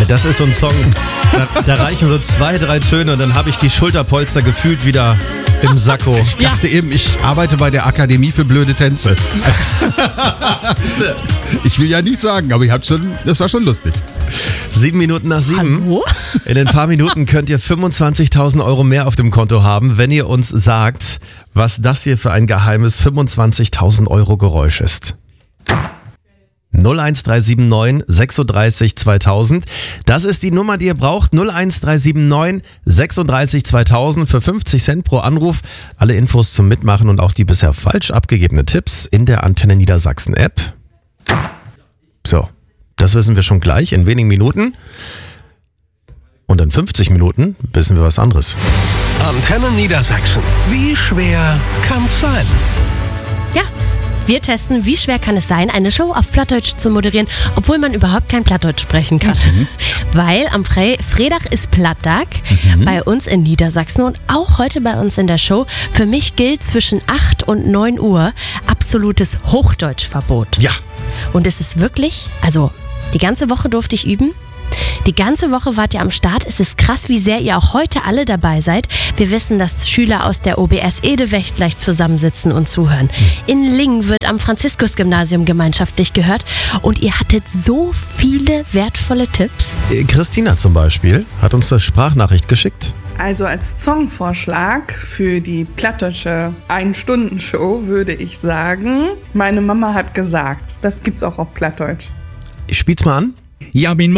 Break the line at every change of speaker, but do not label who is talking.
Ja, das ist so ein Song, da reichen so 2, 3 Töne und dann habe ich die Schulterpolster gefühlt wieder im Sakko.
Ich dachte eben, ich arbeite bei der Akademie für blöde Tänze. Ich will ja nicht sagen, aber das war schon lustig.
7 Minuten nach 7.
Hallo?
In ein paar Minuten könnt ihr 25.000 Euro mehr auf dem Konto haben, wenn ihr uns sagt, was das hier für ein geheimes 25.000 Euro Geräusch ist. 01379 36 2000. Das ist die Nummer, die ihr braucht. 01379 36 2000 für 50 Cent pro Anruf. Alle Infos zum Mitmachen und auch die bisher falsch abgegebenen Tipps in der Antenne Niedersachsen App. So, das wissen wir schon gleich in wenigen Minuten. Und in 50 Minuten wissen wir was anderes.
Antenne Niedersachsen. Wie schwer kann's sein?
Ja, wir testen, wie schwer kann es sein, eine Show auf Plattdeutsch zu moderieren, obwohl man überhaupt kein Plattdeutsch sprechen kann. Weil am Freitag ist Platttag bei uns in Niedersachsen und auch heute bei uns in der Show. Für mich gilt zwischen 8 und 9 Uhr absolutes Hochdeutschverbot.
Ja.
Und es ist wirklich, also die ganze Woche durfte ich üben. Die ganze Woche wart ihr am Start. Es ist krass, wie sehr ihr auch heute alle dabei seid. Wir wissen, dass Schüler aus der OBS Edewecht gleich zusammensitzen und zuhören. In Lingen wird am Franziskus-Gymnasium gemeinschaftlich gehört. Und ihr hattet so viele wertvolle Tipps.
Christina zum Beispiel hat uns eine Sprachnachricht geschickt.
Also als Songvorschlag für die plattdeutsche 1-Stunden-Show würde ich sagen, meine Mama hat gesagt, das gibt's auch auf Plattdeutsch.
Ich spiel's mal an.
Ja, bin